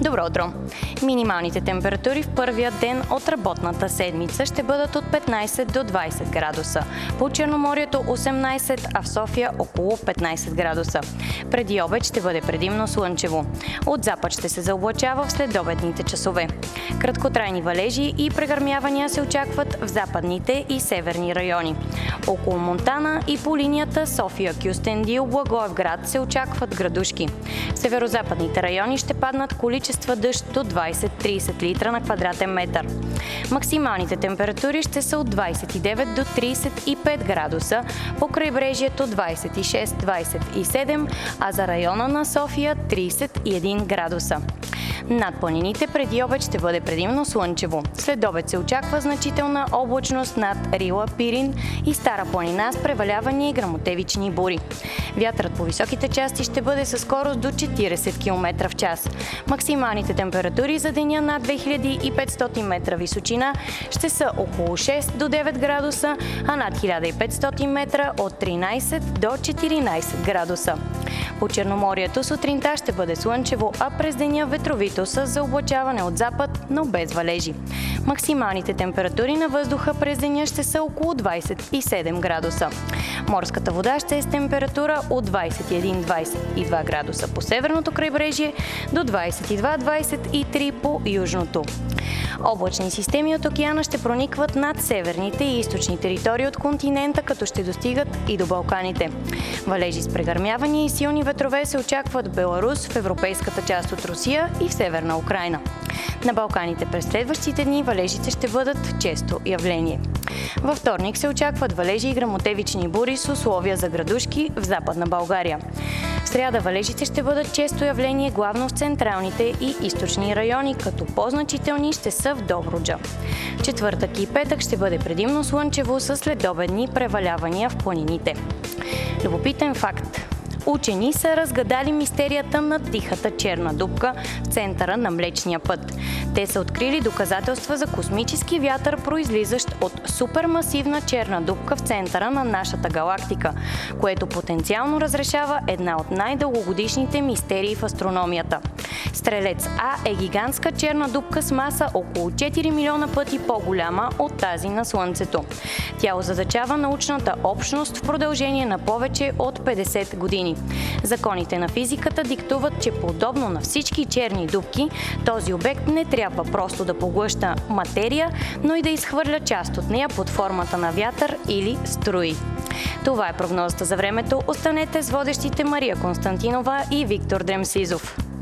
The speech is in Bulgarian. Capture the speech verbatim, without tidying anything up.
Добро утро! Минималните температури в първия ден от работната седмица ще бъдат от петнайсет до двайсет градуса. По Черноморието осемнайсет, а в София около петнайсет градуса. Преди обед ще бъде предимно слънчево. От запад ще се заоблачава в следобедните часове. Краткотрайни валежи и прегърмявания се очакват в западните и северни райони. Около Монтана и по линията София, Кюстендил, Благоевград се очакват градушки. В северозападните райони ще паднат количества дъжд до двайсет до трийсет литра на квадратен метър. Максималните температури ще са от двайсет и девет до трийсет и пет градуса, по крайбрежието двайсет и шест до двайсет и седем, а за района на София трийсет и един градуса. Над планините преди обед ще бъде предимно слънчево. След обед се очаква значителна облачност над Рила, Пирин и Стара планина с превалявания и гръмотевични бури. Вятърът по високите части ще бъде със скорост до четирийсет километра в час. Максималните температури за деня над две хиляди и петстотин метра височина ще са около шест до девет градуса, а над хиляда и петстотин метра от тринайсет до четиринайсет градуса. По Черноморието сутринта ще бъде слънчево, а през деня ветровито с заоблачаване от запад, но без валежи. Максималните температури на въздуха през деня ще са около двайсет и седем градуса. Морската вода ще е с температура от двайсет и един до двайсет и два градуса по северното крайбрежие до двайсет и два до двайсет и три по южното. Облачни системи от океана ще проникват над северните и източни територии от континента, като ще достигат и до Балканите. Валежи с прегърмявания и силни ветрове се очакват в Беларус, в европейската част от Русия и в Северна Украйна. На Балканите през следващите дни валежите ще бъдат често явление. Във вторник се очакват валежи и гръмотевични бури с условия за градушки в Западна България. В сряда валежите ще бъдат често явление главно в централните и източни райони, като по-значителни ще са в Добруджа. В четвъртък и петък ще бъде предимно слънчево с следобедни превалявания в планините. Любопитен факт. Учени са разгадали мистерията на тихата черна дупка в центъра на Млечния път. Те са открили доказателства за космически вятър, произлизащ от супермасивна черна дупка в центъра на нашата галактика, което потенциално разрешава една от най-дългогодишните мистерии в астрономията. Стрелец А е гигантска черна дупка с маса около четири милиона пъти по-голяма от тази на Слънцето. Тя озадачава научната общност в продължение на повече от петдесет години. Законите на физиката диктуват, че подобно на всички черни дупки, този обект не трябва просто да поглъща материя, но и да изхвърля част от нея под формата на вятър или струи. Това е прогнозата за времето. Останете с водещите Мария Константинова и Виктор Дремсизов.